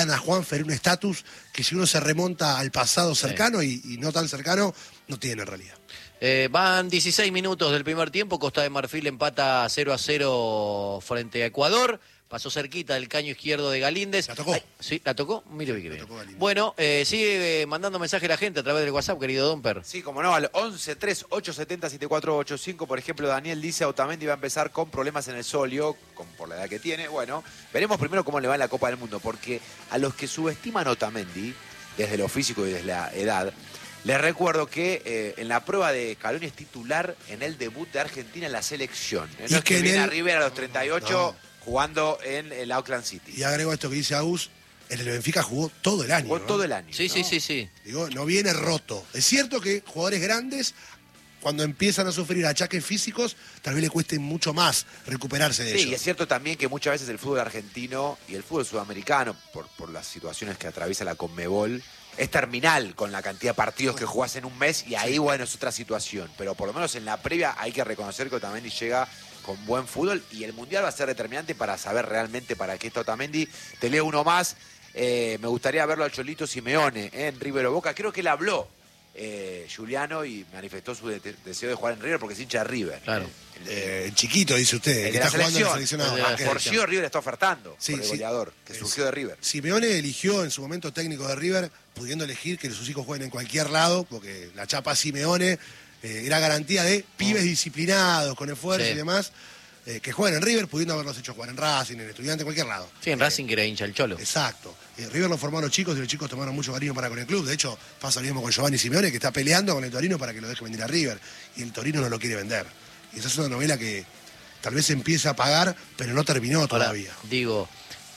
dan a Juanfer un estatus que si uno se remonta al pasado cercano y no tan cercano, no tiene en realidad. Van 16 minutos del primer tiempo, Costa de Marfil empata 0-0 frente a Ecuador. Pasó cerquita del caño izquierdo de Galíndez. ¿La tocó? Sí, ¿la tocó? Mire Sí, bien. la tocó Galíndez. Bueno, sigue mandando mensaje la gente a través del WhatsApp, querido Domper. Sí, como no, al 11-3870-7485, por ejemplo, Daniel dice Otamendi va a empezar con problemas en el solio, por la edad que tiene. Bueno, veremos primero cómo le va en la Copa del Mundo, porque a los que subestiman a Otamendi, desde lo físico y desde la edad, les recuerdo que en la prueba de Scaloni es titular en el debut de Argentina en la selección. No Y es que que viene en a el- River a los 38 No. jugando en el Auckland City. Y agrego esto que dice Agus, en el Benfica jugó todo el año. Jugó ¿no? todo el año. Sí, ¿no? sí. Digo, no viene roto. Es cierto que jugadores grandes, cuando empiezan a sufrir achaques físicos, tal vez le cueste mucho más recuperarse de Sí, y ellos. es cierto también que muchas veces el fútbol argentino y el fútbol sudamericano, por las situaciones que atraviesa la Conmebol, es terminal con la cantidad de partidos que jugás en un mes y ahí, bueno, es otra situación. Pero por lo menos en la previa hay que reconocer que Otamendi llega con buen fútbol y el Mundial va a ser determinante para saber realmente para qué está Otamendi. Te leo uno más. Me gustaría verlo al Cholito Simeone en River o Boca. Creo que él habló, Juliano, y manifestó su deseo de jugar en River porque es hincha de River. Claro. El chiquito, dice usted, El que de la está jugando en la selección. selección. El de la Ah, ok. Por sí River le está ofertando Sí, por el sí. goleador que surgió de River. Simeone eligió en su momento técnico de River, pudiendo elegir que sus hijos jueguen en cualquier lado, porque la chapa Simeone era garantía de pibes disciplinados, con esfuerzo Sí. y demás, que jueguen en River, pudiendo haberlos hecho jugar en Racing, en Estudiante, en cualquier lado. Sí, en Racing que era hincha el Cholo. Exacto. River lo formaron los chicos y los chicos tomaron mucho cariño para con el club. De hecho, pasa lo mismo con Giovanni Simeone, que está peleando con el Torino para que lo deje venir a River. Y el Torino no lo quiere vender. Y esa es una novela que tal vez se empieza a pagar, pero no terminó Ahora, todavía. digo,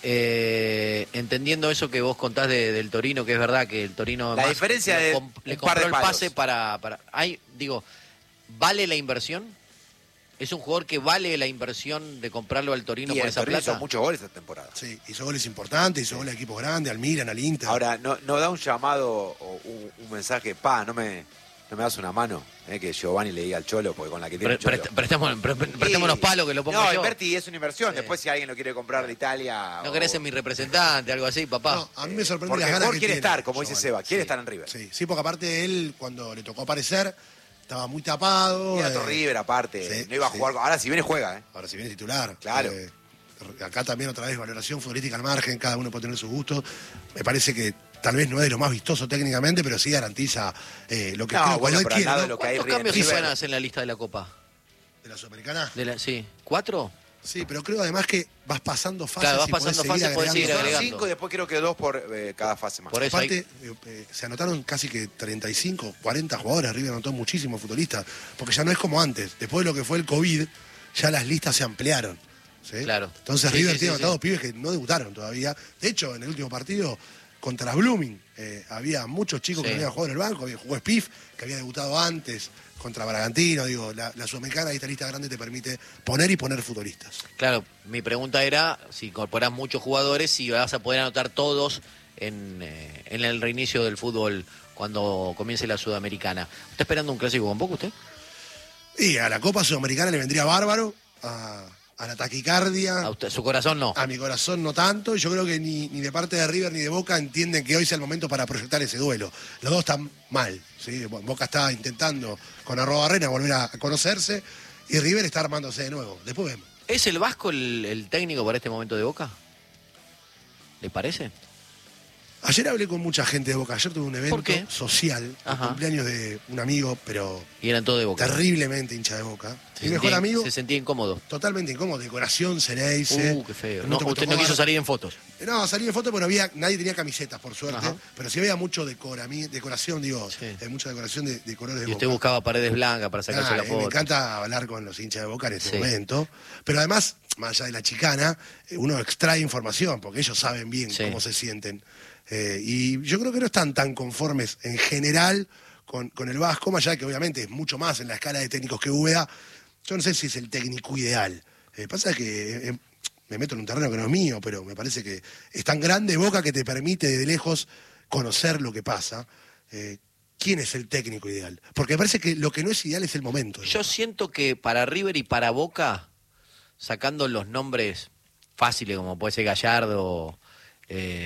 entendiendo eso que vos contás del Torino, que es verdad que el Torino La más diferencia de le un par compró de el palos. pase para digo, ¿vale la inversión? ¿Es un jugador que vale la inversión de comprarlo al Torino Y por el esa Torino plata? hizo muchos goles esta temporada. Sí, hizo goles importantes, hizo goles a equipos grandes, al Milan, al Inter. Ahora, no da un llamado o un mensaje, no me das una mano, que Giovanni le diga al Cholo, porque con la que tiene el Cholo. Prestémonos palos que lo pongo No, yo. invertí, es una inversión. Sí. Después si alguien lo quiere comprar de Italia... ¿No querés ser mi representante, algo así, papá? No, a mí me sorprende Porque las el ganas jugador que quiere tiene estar, como dice Giovanni. Seba, quiere Sí. estar en River. Sí, porque aparte él, cuando le tocó aparecer, estaba muy tapado. Y otro River aparte, sí, no iba a sí. jugar. Ahora si viene juega, Ahora si viene titular. Claro. Acá también otra vez valoración futbolística al margen, cada uno puede tener sus gustos. Me parece que tal vez no es de lo más vistoso técnicamente, pero sí garantiza lo que No, creo bueno, cuando él pero al quiere, lado ¿no? de lo que hay ¿Cuántos River. cambios se River. van a hacer en la lista de la Copa? De la Sudamericana. Sí, ¿4? Sí, pero creo además que vas pasando fases Claro, vas y podés pasando seguir fases, podés seguir agregando. Son agregando. 5 y después creo que 2 por cada fase más. Por eso Aparte, se anotaron casi que 35, 40 jugadores, River anotó muchísimos futbolistas, porque ya no es como antes. Después de lo que fue el COVID, ya las listas se ampliaron. ¿sí? Claro. Entonces Sí, River sí, tiene sí, anotados sí. pibes que no debutaron todavía. De hecho, en el último partido contra Blooming había muchos chicos que Sí. no habían jugado en el banco, jugó Spiff, que había debutado antes contra Bragantino. Digo, la Sudamericana, esta lista grande te permite poner y poner futbolistas. Claro, mi pregunta era si incorporás muchos jugadores, si vas a poder anotar todos en el reinicio del fútbol cuando comience la Sudamericana. ¿Está esperando un clásico con poco usted? Y a la Copa Sudamericana le vendría bárbaro, a la taquicardia. A usted, su corazón no. A mi corazón no tanto, y yo creo que ni de parte de River ni de Boca entienden que hoy sea el momento para proyectar ese duelo. Los dos están mal, ¿sí? Boca está intentando con Arrobarrena volver a conocerse, y River está armándose de nuevo. Después vemos. ¿Es el Vasco el técnico para este momento de Boca? ¿Le parece? Ayer hablé con mucha gente de Boca, ayer tuve un evento ¿Por qué? social, el Ajá. cumpleaños de un amigo, pero Y eran todos de Boca. terriblemente hincha de Boca. Se Mi mejor sentía- amigo, Se sentía incómodo. totalmente incómodo, decoración Ceneice. Qué feo. Me No, tocó usted no quiso salir en fotos. No, salí de foto, pero nadie tenía camisetas, por suerte. Ajá. Pero sí había mucho decoración, digo, Sí. mucha decoración de colores de Y usted Boca. buscaba paredes blancas para sacarse Ah, la me foto. encanta hablar con los hinchas de Boca en este Sí. momento. Pero además, más allá de la chicana, uno extrae información, porque ellos saben bien Sí. cómo se sienten. Y yo creo que no están tan conformes en general con el Vasco, más allá de que obviamente es mucho más en la escala de técnicos que Úbeda. Yo no sé si es el técnico ideal. Pasa que me meto en un terreno que no es mío, pero me parece que es tan grande Boca que te permite de lejos conocer lo que pasa. ¿Quién es el técnico ideal? Porque me parece que lo que no es ideal es el momento. Yo siento que para River y para Boca, sacando los nombres fáciles como puede ser Gallardo,